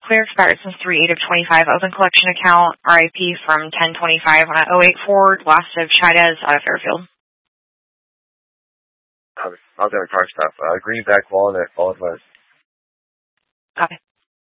Clear expired since 3/8 of 25. Open collection account, RIP from 10/25 on a 08 Ford. Last of Chaidez out of Fairfield. I'll get a car stop. Greenback Walnut, West. Copy.